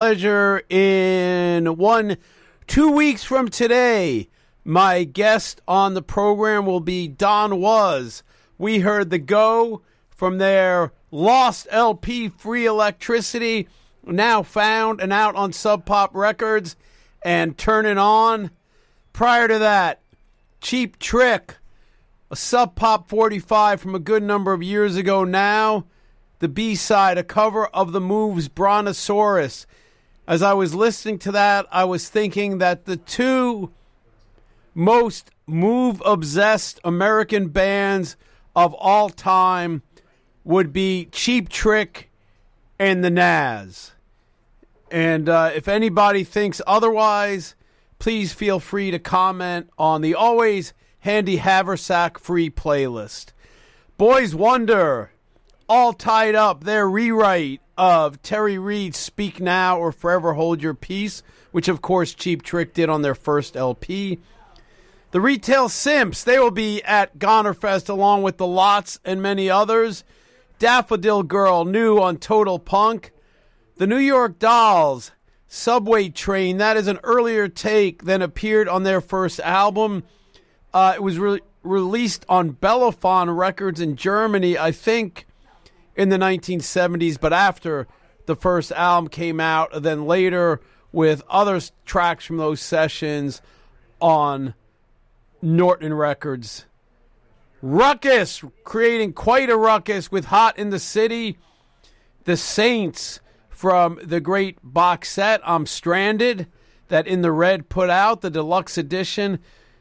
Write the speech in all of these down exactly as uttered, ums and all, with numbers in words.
pleasure in one, two weeks from today. My guest on the program will be Don Was. We heard The Go from their lost L P, Free Electricity, now found and out on Sub Pop Records, and Turn It On. Prior to that, Cheap Trick, a Sub Pop forty-five from a good number of years ago now. The B-side, a cover of The Move's Brontosaurus. As I was listening to that, I was thinking that the two most Move-obsessed American bands of all time would be Cheap Trick and the Nazz. And uh, if anybody thinks otherwise, please feel free to comment on the always handy Haversack free playlist. Boys Wonder, All Tied Up, their rewrite of Terry Reid's Speak Now or Forever Hold Your Peace, which of course Cheap Trick did on their first L P. The Retail Simps, they will be at Gonerfest along with the Lots and many others. Daffodil Girl, new on Total Punk. The New York Dolls, Subway Train, that is an earlier take than appeared on their first album. Uh, it was re- released on Bellophon Records in Germany, I think, in the nineteen seventies, but after the first album came out, and then later with other tracks from those sessions on Norton Records. Ruckus, creating quite a ruckus with Hot in the City. The Saints, from the great box set I'm Stranded, that In the Red put out, the deluxe edition.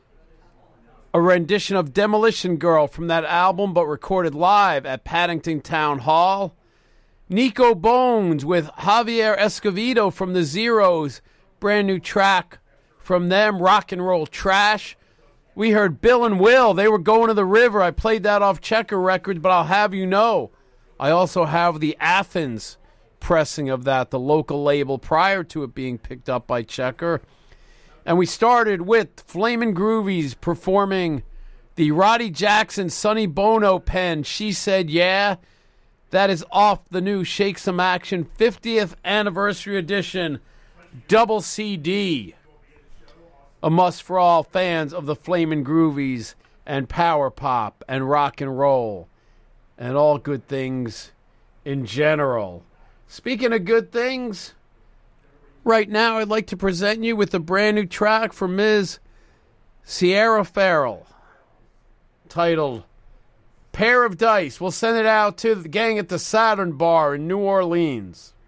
A rendition of Demolition Girl from that album, but recorded live at Paddington Town Hall. Nico Bones with Javier Escovedo from the Zeros, brand new track from them, Rock and Roll Trash. We heard Bill and Will, they were Going to the River. I played that off Checker Records, but I'll have you know, I also have the Athens pressing of that, the local label, prior to it being picked up by Checker. And we started with Flamin' Groovies performing the Roddy Jackson Sonny Bono pen, She Said Yeah. That is off the new Shake Some Action fiftieth Anniversary Edition double C D. A must for all fans of the Flamin' Groovies and power pop and rock and roll and all good things in general. Speaking of good things, right now I'd like to present you with a brand new track from Miz Sierra Farrell titled Pair of Dice. We'll send it out to the gang at the Saturn Bar in New Orleans.